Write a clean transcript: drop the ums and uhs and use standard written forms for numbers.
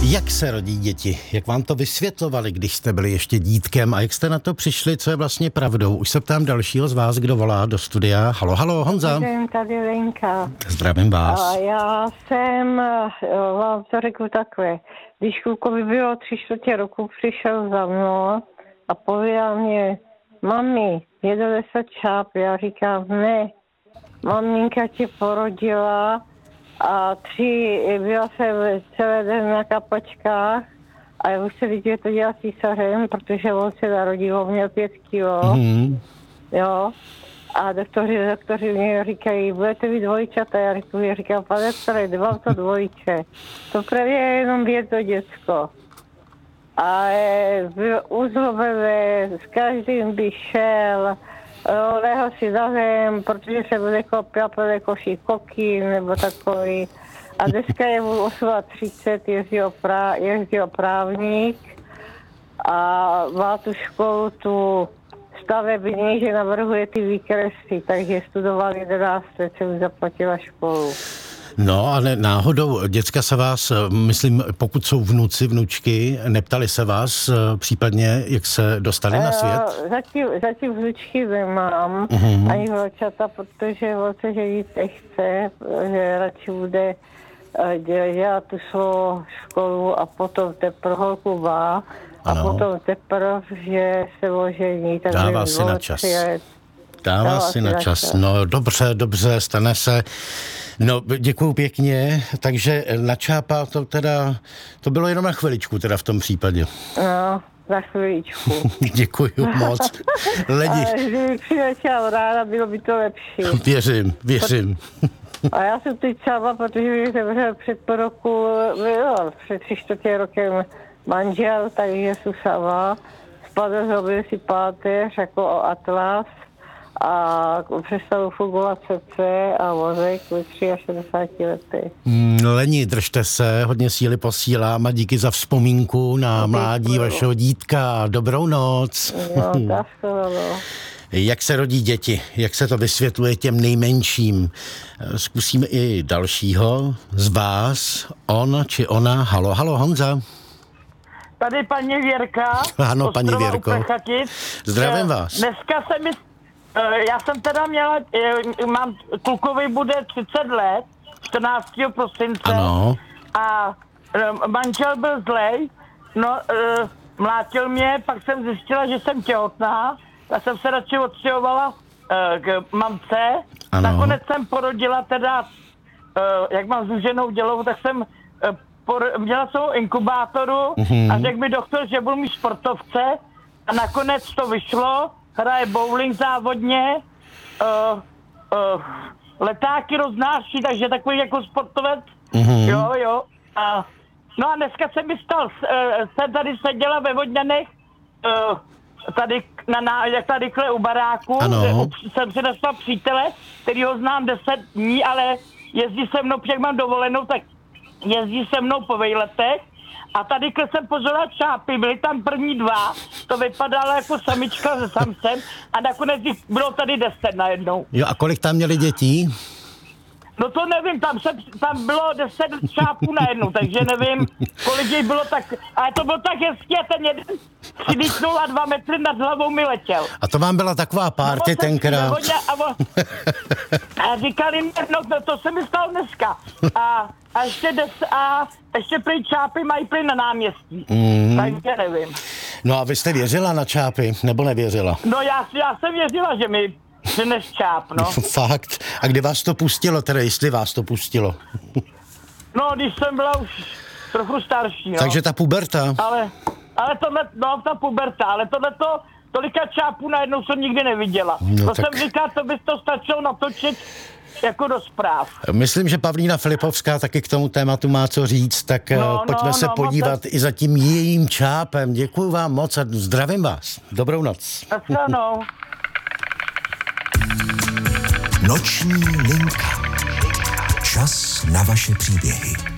Jak se rodí děti? Jak vám to vysvětlovali, když jste byli ještě dítkem a jak jste na to přišli, co je vlastně pravdou? Už se ptám dalšího z vás, kdo volá do studia. Halo, halo, Honza. Zdravím, tady Lenka. Zdravím vás. A já jsem, vám to řeknu takhle, když klukovi bylo 3/4 roku, přišel za mnou a povídal mě, mami, je do 10 čáp. Já říkám, ne, maminka tě porodila a byla jsem celý den na kapačkách a já už se viděl, to dělá císařem, protože on se narodil, měl 5 kilo. Jo. A doktoři mě říkají, budete vy dvojčata? Já říkám, pane doktore, nemám to dvojče. To právě je jenom jedno děcko. A byl uzlobené, s každým by šel, lehl si na zem, protože se bude kopěl plné koší kokín nebo takový. A dneska je mu 38, jezdil právník a má tu školu, tu stavební, že navrhuje ty výkresy, takže studoval 11, se už zaplatila školu. No, ale náhodou děcka se vás, myslím, pokud jsou vnuci, vnučky, neptali se vás případně, jak se dostali na svět? Zatím vnučky nemám, ani vnučata, protože on se ženit nechce, že radši bude dělat tu svou školu a potom teprve holku má. A potom teprve, že se ožení. Dává si na čas. Dává si na čas. No dobře, stane se. No, děkuju pěkně. Takže na čápa to bylo jenom na chviličku teda v tom případě. No, na chviličku. Děkuju moc. Ledi. Ale kdyby přiletěl ráda, bylo by to lepší. Věřím. A já jsem teď sama, protože mě zemřel před 3/4 rokem manžel, takže jsem sama. Spadl, zrobil si páteř jako atlas a přestal fungovat srdce a mozek ve 63 letech. Leni, držte se, hodně síly posílám a díky za vzpomínku na mládí vašeho dítka. Dobrou noc. No. Jak se rodí děti? Jak se to vysvětluje těm nejmenším? Zkusíme i dalšího z vás. On či ona. Halo, Honza. Tady paní Věrka. Ano, paní Věrko. Zdravím vás. Dneska já jsem teda mám klukovi bude 30 let, 14. prosince. Ano. A manžel byl zlej, mlátil mě, pak jsem zjistila, že jsem těhotná, tak jsem se radši odstěhovala k mamce. Ano. Nakonec jsem porodila teda, jak mám zúženou dělohu, tak jsem měla svou inkubátoru a řekl mi doktor, že budu mít sportovce a nakonec to vyšlo, hraje bowling závodně, letáky roznáší, takže takový jako sportovec, jo. A dneska se mi stal, jsem tady seděla ve Vodňanech, tady u baráku, jsem si dostal přítele, který ho znám 10 dní, ale jezdí se mnou, jak mám dovolenou, tak jezdí se mnou po vejletech a tady jsem pozoroval čápy, byly tam první 2, to vypadalo jako samička se samcem a nakonec jich bylo tady 10 najednou. Jo, a kolik tam měli dětí? No to nevím, tam bylo 10 čápů najednou, takže nevím, kolik jich bylo tak, ale to bylo tak hezky a ten jeden přilítnul a 2 metry nad hlavou mi letěl. A to vám byla taková party tenkrát. A říkali mi, to se mi stalo dneska. A ještě prý čápy mají prý na náměstí. Takže nevím. No a vy jste věřila na čápy, nebo nevěřila? No já jsem věřila, že mi přines čáp, no. Fakt. A kdy vás to pustilo, teda jestli vás to pustilo? No, když jsem byla už trochu starší, no. Takže ta puberta. Ale ta puberta, ale tohleto, tolika čápů najednou jsem nikdy neviděla. No, jsem říkal, to bys to stačilo natočit jako do zpráv. Myslím, že Pavlína Filipovská taky k tomu tématu má co říct, tak pojďme se podívat i za tím jejím čápem. Děkuju vám moc a zdravím vás. Dobrou noc. Naschledanou. Noční linka. Čas na vaše příběhy.